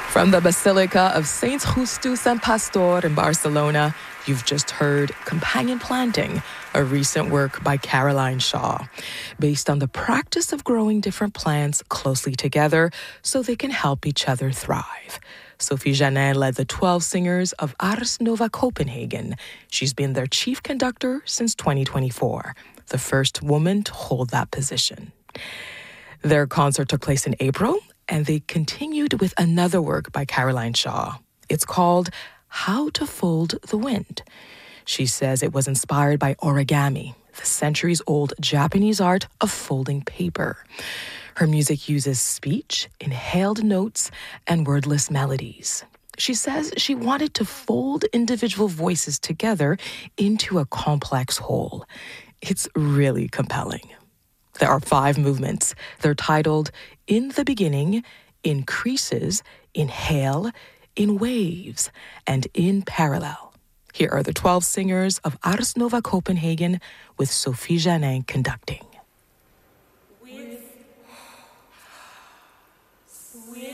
From the Basilica of Saints Justus and Pastor in Barcelona, you've just heard Companion Planting, a recent work by Caroline Shaw, based on the practice of growing different plants closely together so they can help each other thrive. Sophie Janin led the 12 singers of Ars Nova Copenhagen. She's been their chief conductor since 2024, the first woman to hold that position. Their concert took place in April, and they continued with another work by Caroline Shaw. It's called How to Fold the Wind. She says it was inspired by origami, the centuries-old Japanese art of folding paper. Her music uses speech, inhaled notes, and wordless melodies. She says she wanted to fold individual voices together into a complex whole. It's really compelling. There are 5 movements. They're titled In the Beginning, In Creases, Inhale, In Waves, and In Parallel. Here are the 12 singers of Ars Nova Copenhagen with Sophie Janin conducting. With